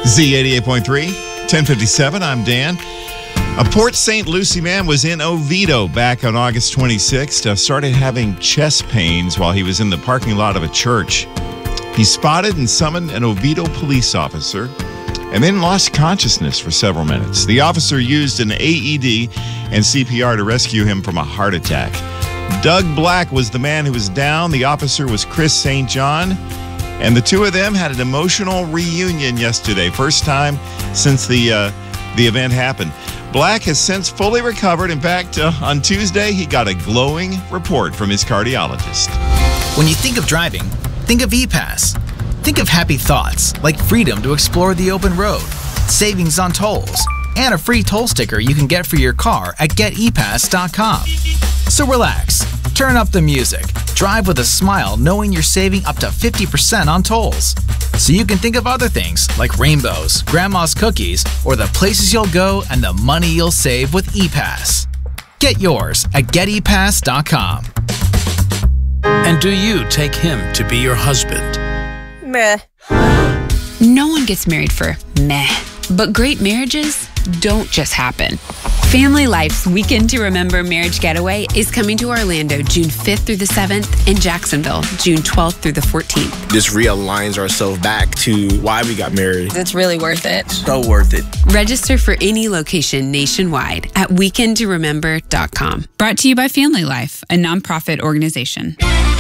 Z88.3, 1057, I'm Dan. A Port St. Lucie man was in Oviedo back on August 26th. Started having chest pains while he was in the parking lot of a church. He spotted and summoned an Oviedo police officer and then lost consciousness for several minutes. The officer used an AED and CPR to rescue him from a heart attack. Doug Black was the man who was down. The officer was Chris St. John. And the two of them had an emotional reunion yesterday. First time since the event happened. Black has since fully recovered. In fact, on Tuesday, he got a glowing report from his cardiologist. When you think of driving, think of E-Pass. Think of happy thoughts like freedom to explore the open road, savings on tolls, and a free toll sticker you can get for your car at GetEPass.com. So relax, turn up the music, drive with a smile knowing you're saving up to 50% on tolls. So you can think of other things like rainbows, grandma's cookies, or the places you'll go and the money you'll save with E-Pass. Get yours at GetEPass.com. And do you take him to be your husband? Meh. No one gets married for meh. But great marriages don't just happen. Family Life's Weekend to Remember Marriage Getaway is coming to Orlando June 5th through the 7th and Jacksonville June 12th through the 14th. This realigns ourselves back to why we got married. It's really worth it. So worth it. Register for any location nationwide at weekendtoremember.com. Brought to you by Family Life, a nonprofit organization.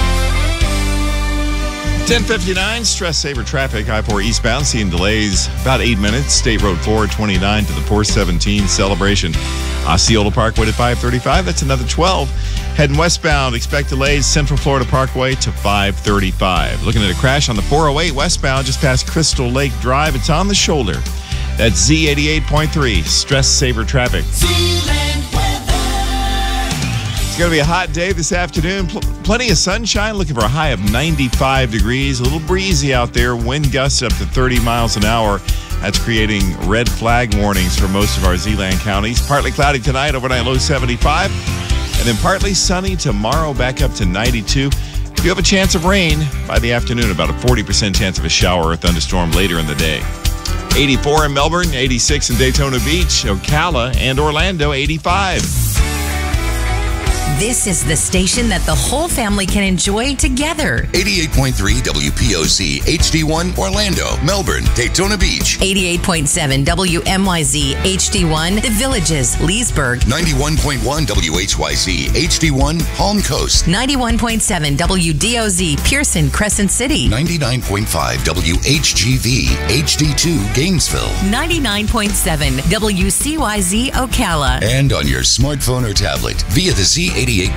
1059, stress saver traffic. I-4 eastbound, seeing delays about 8 minutes. State Road 429 to the 417 celebration. Osceola Parkway to 535, that's another 12. Heading westbound, expect delays. Central Florida Parkway to 535. Looking at a crash on the 408 westbound, just past Crystal Lake Drive. It's on the shoulder. That's Z88.3, stress saver traffic. It's going to be a hot day this afternoon. Plenty of sunshine. Looking for a high of 95 degrees. A little breezy out there. Wind gusts up to 30 miles an hour. That's creating red flag warnings for most of our Z-Land counties. Partly cloudy tonight, overnight low 75. And then partly sunny tomorrow, back up to 92. If you have a chance of rain by the afternoon, about a 40% chance of a shower or thunderstorm later in the day. 84 in Melbourne, 86 in Daytona Beach, Ocala, and Orlando, 85. This is the station that the whole family can enjoy together. 88.3 WPOC HD1 Orlando, Melbourne, Daytona Beach. 88.7 WMYZ HD1 The Villages, Leesburg. 91.1 WHYZ HD1 Palm Coast. 91.7 WDOZ Pearson, Crescent City. 99.5 WHGV HD2 Gainesville. 99.7 WCYZ Ocala. And on your smartphone or tablet via the Z88